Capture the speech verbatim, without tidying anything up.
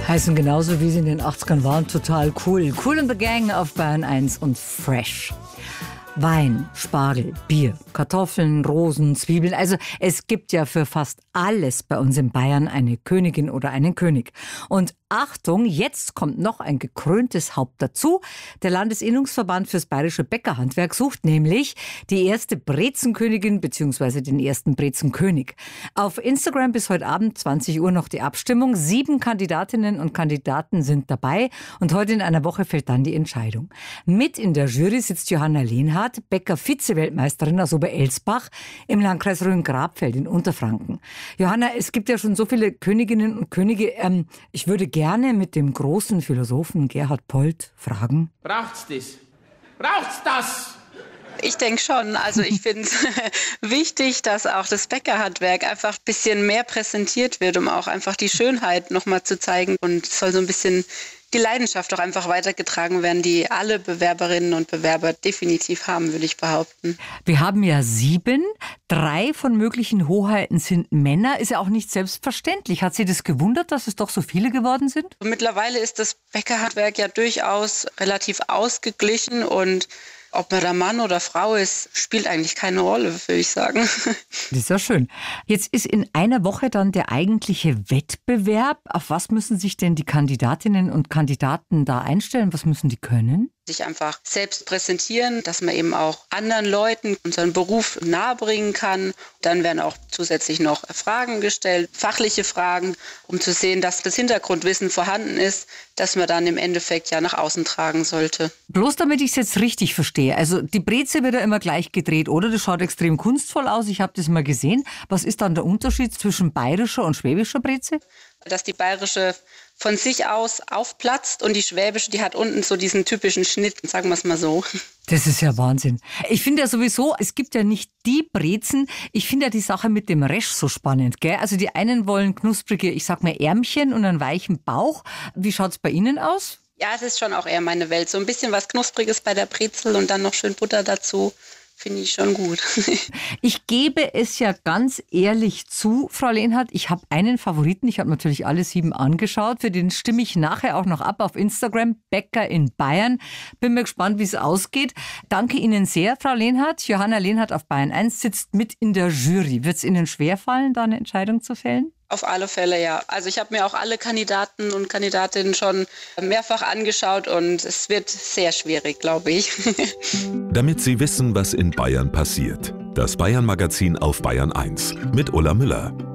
Heißen genauso wie sie in den achtzigern waren, total cool. Kool and the Gang auf Bayern eins und Fresh. Wein, Spargel, Bier, Kartoffeln, Rosen, Zwiebeln. Also es gibt ja für fast alles bei uns in Bayern eine Königin oder einen König. Und Achtung, jetzt kommt noch ein gekröntes Haupt dazu. Der Landesinnungsverband fürs bayerische Bäckerhandwerk sucht nämlich die erste Brezenkönigin bzw. den ersten Brezenkönig. Auf Instagram bis heute Abend zwanzig Uhr noch die Abstimmung. Sieben Kandidatinnen und Kandidaten sind dabei und heute in einer Woche fällt dann die Entscheidung. Mit in der Jury sitzt Johanna Lehnhardt, Bäcker-Vize-Weltmeisterin aus Oberelsbach im Landkreis Rhön-Grabfeld in Unterfranken. Johanna, es gibt ja schon so viele Königinnen und Könige. Ähm, ich würde gerne mit dem großen Philosophen Gerhard Polt fragen. Braucht's das? Braucht's das? Ich denke schon. Also ich finde es wichtig, dass auch das Bäckerhandwerk einfach ein bisschen mehr präsentiert wird, um auch einfach die Schönheit nochmal zu zeigen. Und es soll so ein bisschen die Leidenschaft auch einfach weitergetragen werden, die alle Bewerberinnen und Bewerber definitiv haben, würde ich behaupten. Wir haben ja sieben. Drei von möglichen Hoheiten sind Männer. Ist ja auch nicht selbstverständlich. Hat Sie das gewundert, dass es doch so viele geworden sind? Mittlerweile ist das Bäckerhandwerk ja durchaus relativ ausgeglichen und ob man da Mann oder Frau ist, spielt eigentlich keine Rolle, würde ich sagen. Das ist ja schön. Jetzt ist in einer Woche dann der eigentliche Wettbewerb. Auf was müssen sich denn die Kandidatinnen und Kandidaten da einstellen? Was müssen die können? Sich einfach selbst präsentieren, dass man eben auch anderen Leuten unseren Beruf nahebringen kann. Dann werden auch zusätzlich noch Fragen gestellt, fachliche Fragen, um zu sehen, dass das Hintergrundwissen vorhanden ist, das man dann im Endeffekt ja nach außen tragen sollte. Bloß damit ich es jetzt richtig verstehe. Also die Breze wird ja immer gleich gedreht, oder? Das schaut extrem kunstvoll aus. Ich habe das mal gesehen. Was ist dann der Unterschied zwischen bayerischer und schwäbischer Breze? Dass die bayerische von sich aus aufplatzt und die schwäbische, die hat unten so diesen typischen Schnitt, sagen wir es mal so. Das ist ja Wahnsinn. Ich finde ja sowieso, es gibt ja nicht die Brezen. Ich finde ja die Sache mit dem Resch so spannend, gell? Also die einen wollen knusprige, ich sag mal Ärmchen und einen weichen Bauch. Wie schaut's bei Ihnen aus? Ja, es ist schon auch eher meine Welt. So ein bisschen was Knuspriges bei der Brezel und dann noch schön Butter dazu. Finde ich schon gut. Ich gebe es ja ganz ehrlich zu, Frau Lehnhardt, ich habe einen Favoriten. Ich habe natürlich alle sieben angeschaut. Für den stimme ich nachher auch noch ab auf Instagram, Bäcker in Bayern. Bin mir gespannt, wie es ausgeht. Danke Ihnen sehr, Frau Lehnhardt. Johanna Lehnhardt auf Bayern eins sitzt mit in der Jury. Wird es Ihnen schwerfallen, da eine Entscheidung zu fällen? Auf alle Fälle, ja. Also ich habe mir auch alle Kandidaten und Kandidatinnen schon mehrfach angeschaut und es wird sehr schwierig, glaube ich. Damit Sie wissen, was in Bayern passiert. Das Bayern-Magazin auf Bayern eins mit Ulla Müller.